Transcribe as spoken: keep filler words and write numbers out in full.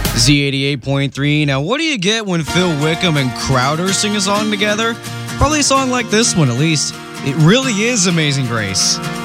Z eighty-eight point three. Now, what do you get when Phil Wickham and Crowder sing a song together? Probably a song like this one, at least. It really is Amazing Grace.